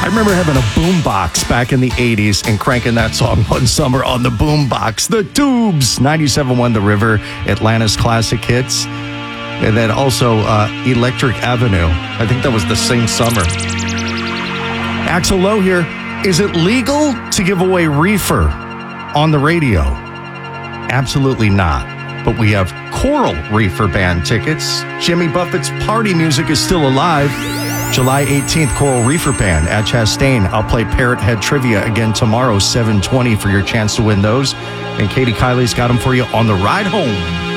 remember having a boombox back in the 80s and cranking that song one summer on the boombox. The Tubes, 97.1 The River, Atlanta's classic hits. And then also Electric Avenue. I think that was the same summer. Axl Lowe here. Is it legal to give away reefer on the radio? Absolutely not. But we have Coral Reefer Band tickets. Jimmy Buffett's party music is still alive. July 18th, Coral Reefer Band at Chastain. I'll play Parrot Head Trivia again tomorrow, 7:20 for your chance to win those. And Katie Kiley's got them for you on the ride home.